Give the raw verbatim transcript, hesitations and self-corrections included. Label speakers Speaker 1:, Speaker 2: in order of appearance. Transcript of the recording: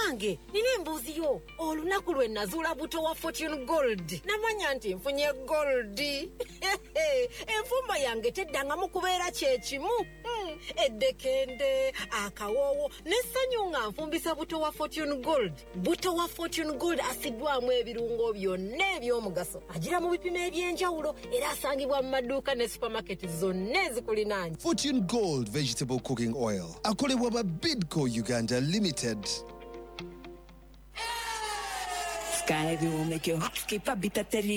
Speaker 1: Munange, nina embuuzi yo. Olunaku lwe nazuula buto wa Fortune Gold. Namanya nti nfunye gold. Enfumba yange teddangamu kubeera kye kimu. Hmm. Eddekende, akawoowo, n'essanyu nga nfumbisa buto wa Fortune Gold. Buto wa Fortune Gold asiddwamu ebirungo byonna eby'omugaso. Agira mu bipimo eby'enjawulo era asangibwa mu maduuka ne supermarket zonna ezikulinaanye.
Speaker 2: Fortune Gold Vegetable Cooking Oil. Akolebwa ba Bidco Uganda Limited.
Speaker 3: Sky will make your heart skip a bit of